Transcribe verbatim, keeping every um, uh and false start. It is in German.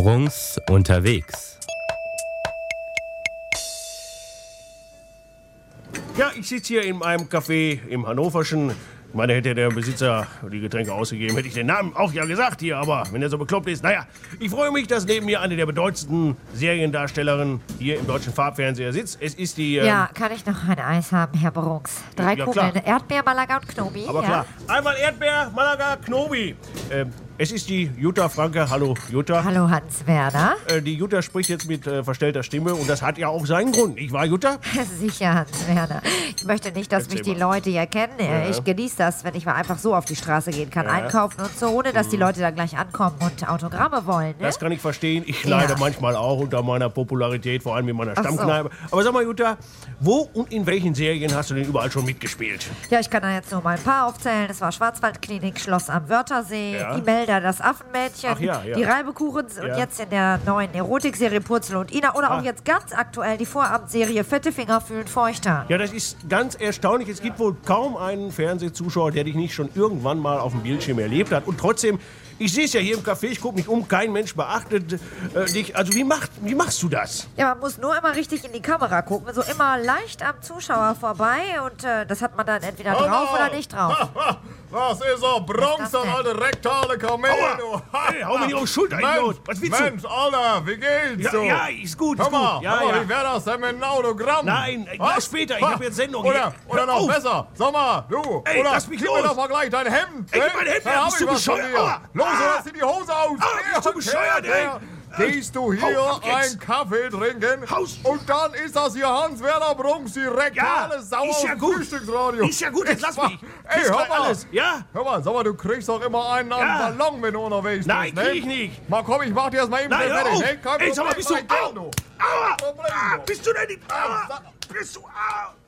Brunks unterwegs. Ja, ich sitze hier in einem Café im Hannoverschen. Ich meine, hätte der Besitzer die Getränke ausgegeben, hätte ich den Namen auch ja gesagt hier. Aber wenn er so bekloppt ist, naja, ich freue mich, dass neben mir eine der bedeutendsten Seriendarstellerinnen hier im deutschen Farbfernseher sitzt. Es ist die... Ähm Ja, kann ich noch ein Eis haben, Herr Brunks? Drei Ja, Kugeln, klar. Erdbeer, Malaga und Knobi. Aber ja? klar, einmal Erdbeer, Malaga, Knobi. Ähm, es ist die Jutta Franke. Hallo, Jutta. Hallo, Hans-Werner. Äh, die Jutta spricht jetzt mit äh, verstellter Stimme und das hat ja auch seinen Grund, nicht wahr, Jutta? Sicher, Hans-Werner. Ich möchte nicht, dass Erzähl mich die mal. Leute hier kennen. Ja. Ich genieße das, wenn ich mal einfach so auf die Straße gehen kann, Ja. einkaufen und so, ohne dass die Leute dann gleich ankommen und Autogramme wollen. Ne? Das kann ich verstehen. Ich Ja. leide manchmal auch unter meiner Popularität, vor allem in meiner Ach so. Stammkneipe. Aber sag mal, Jutta, wo und in welchen Serien hast du denn überall schon mitgespielt? Ja, ich kann da jetzt nur mal ein paar aufzählen. Das war Schwarzwaldklinik, Schloss am Wörthersee, Ja. die Melder, das Affenmädchen, Ach ja, ja. die Reibekuchen und Ja. jetzt in der neuen Erotikserie Purzel und Ina oder Ah. auch jetzt ganz aktuell die Vorabendserie Fette Finger fühlen feuchter. Ja, das ist ganz erstaunlich. Es gibt wohl kaum einen Fernsehzuschauer, der dich nicht schon irgendwann mal auf dem Bildschirm erlebt hat. Und trotzdem, ich sehe es ja hier im Café, ich gucke mich um, kein Mensch beachtet äh, dich. Also wie, macht, wie machst du das? Ja, man muss nur immer richtig in die Kamera gucken, so immer leicht am Zuschauer vorbei und äh, das hat man dann entweder drauf oder nicht drauf. Das ist er, Bronx, Was ist das das denn? alte rektale Kamel, du. Hey, hau mir nicht auf die Schulter, Mensch, Idiot. Was willst du? Mensch, Alter, wie geht's Ja, so? ja, ist gut, ist Hör mal, gut. Ja, hör mal, ja. wie wär das denn mit einem Autogramm? Nein, ja, Was? später, ich Ha, hab jetzt Sendung Oder, hier. oder Hör noch auf. besser, sag mal, du, Ey, oder lass mich gib los. mir doch mal gleich dein Hemd. Ey, ne? gib mein Hemd Da her, hab bist ich du was von bescheuert? dir. Aua. Los, Ah. oder zieh die Hose aus. Ah, bist du Und bescheuert, her, ey? her. Gehst du hier Hau ab jetzt. einen Kaffee trinken Haus. und dann ist das hier Hans-Werner Brunks, die rektale Ja, Sau ist ja aus gut. Frühstücksradio. Ist ja gut, jetzt lass mich. Ey, Ist hör gleich mal. alles. Ja? Hör mal, sag mal, du kriegst doch immer einen an Ja. Ballon, wenn du unterwegs Nein, bist, ne? krieg ich nicht. Mal komm, ich mach dir das mal eben Nein, schnell hör fertig, auf. ne? Kein Ey, sag mal, Problem, bist du... mach ich gern, Au. du. Aua. Kein Problem, Ah, du. bist du denn nicht... Aua. sag- Bist du... Au.